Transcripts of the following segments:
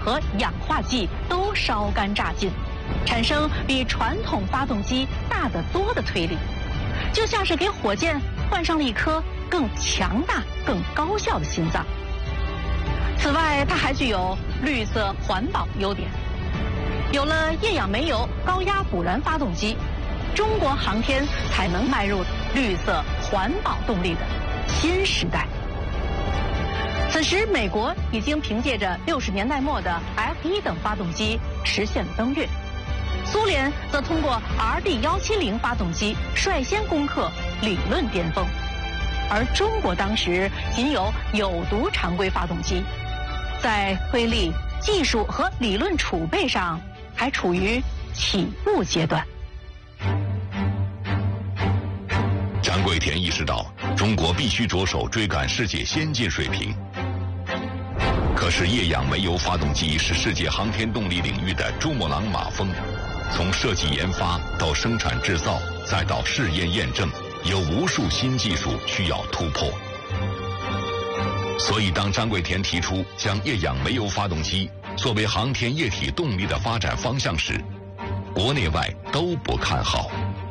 和氧化剂都烧干榨尽，产生比传统发动机大得多的推力，就像是给火箭换上了一颗更强大、更高效的心脏。此外，它还具有绿色环保优点。有了液氧煤油高压补燃发动机，中国航天才能迈入绿色环保动力的新时代。此时，美国已经凭借着60年代末的 F1等发动机实现了登月，苏联则通过 RD-170发动机率先攻克理论巅峰，而中国当时仅有有毒常规发动机，在推力、技术和理论储备上还处于起步阶段。 张贵田意识到，中国必须着手追赶世界先进水平。可是液氧煤油发动机是世界航天动力领域的珠穆朗玛峰，从设计研发到生产制造，再到试验验证，有无数新技术需要突破。所以当张贵田提出将液氧煤油发动机作为航天液体动力的发展方向时，国内外都不看好。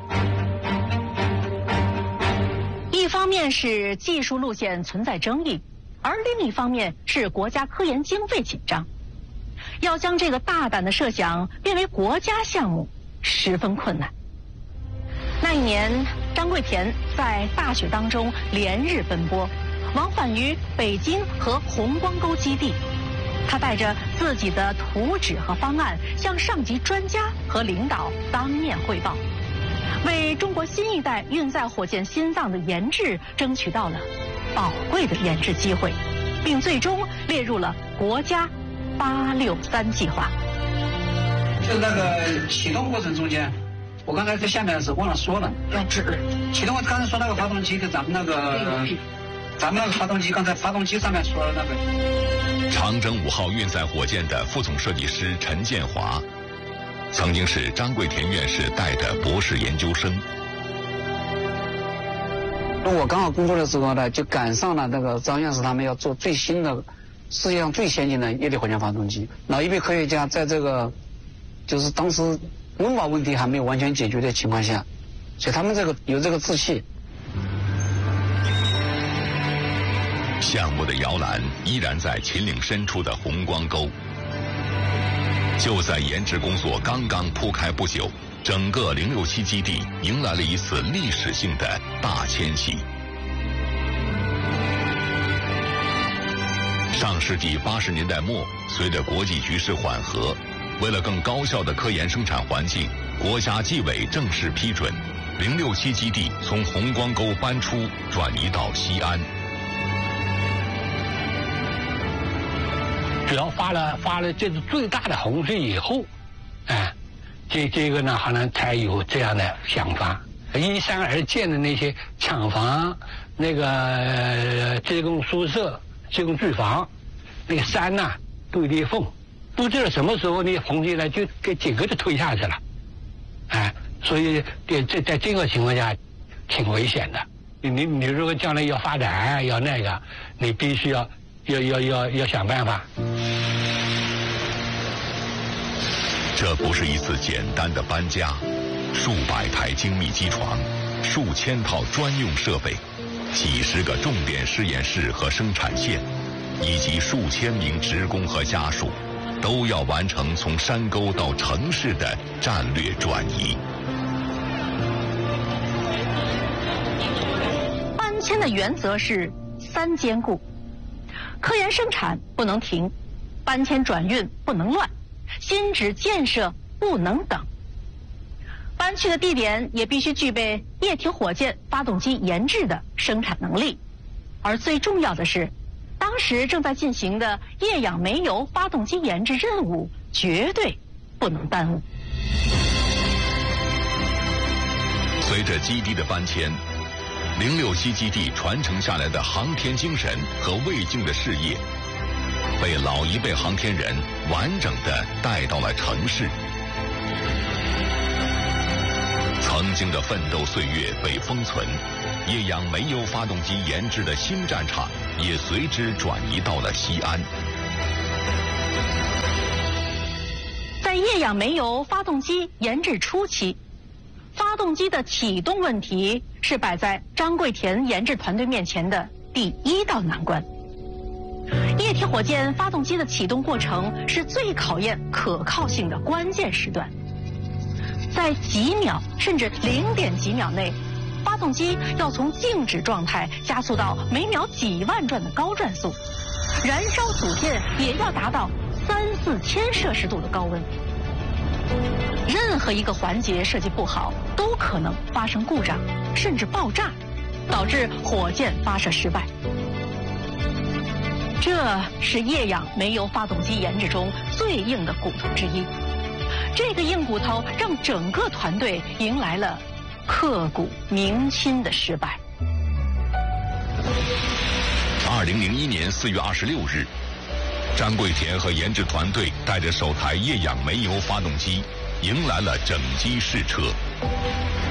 一方面是技术路线存在争议，而另一方面是国家科研经费紧张，要将这个大胆的设想变为国家项目十分困难。那一年，张贵田在大雪当中连日奔波，往返于北京和红光沟基地。他带着自己的图纸和方案，向上级专家和领导当面汇报，为中国新一代运载火箭心脏的研制争取到了宝贵的研制机会，并最终列入了国家863计划。 就是那个启动过程中间，我刚才在下面的时候忘了说了， 要纸。 启动我刚才说那个发动机跟咱们那个发动机，刚才发动机上面说的那个。 长征5号运载火箭的副总设计师陈建华，曾经是张贵田院士带的博士研究生。 我刚好工作的时候呢，就赶上了那个张院士他们要做最新的世界上最先进的液体火箭发动机。然后一批科学家在这个就是当时温饱问题还没有完全解决的情况下，所以他们有这个志气。 项目的摇篮依然在秦岭深处的红光沟。就在研制工作刚刚铺开不久，整个067基地迎来了一次历史性的大迁徙。上世纪80年代末，随着国际局势缓和，为了更高效的科研生产环境，国家纪委正式批准067基地从红光沟搬出，转移到西安。 只要发了这是最大的洪水以后，这个呢，好像才有这样的想法。依山而建的那些厂房、那个职工宿舍、职工住房，那个山呐都有裂缝，不知道什么时候那洪水呢就给整个就推下去了，所以在这个情况下挺危险的。你如果将来要发展要那个，你必须要想办法。 这不是一次简单的搬家，数百台精密机床，数千套专用设备，几十个重点实验室和生产线，以及数千名职工和家属，都要完成从山沟到城市的战略转移。 搬迁的原则是3兼顾：科研生产不能停，搬迁转运不能乱，新址建设不能等。搬去的地点也必须具备液体火箭发动机研制的生产能力，而最重要的是，当时正在进行的液氧煤油发动机研制任务绝对不能耽误。 随着基地的搬迁，067基地传承下来的航天精神和未竟的事业，被老一辈航天人完整地带到了城市。曾经的奋斗岁月被封存，液氧煤油发动机研制的新战场也随之转移到了西安。 在液氧煤油发动机研制初期，发动机的启动问题是摆在张贵田研制团队面前的第一道难关。液体火箭发动机的启动过程是最考验可靠性的关键时段，在几秒甚至0点几秒内，发动机要从静止状态加速到每秒几万转的高转速，燃烧组件也要达到3、4千摄氏度的高温。任何一个环节设计不好，都可能发生故障，甚至爆炸，导致火箭发射失败。这是液氧煤油发动机研制中最硬的骨头之一。这个硬骨头让整个团队迎来了刻骨铭心的失败。 2001年4月26日，张贵田和研制团队带着首台液氧煤油发动机迎来了整机试车。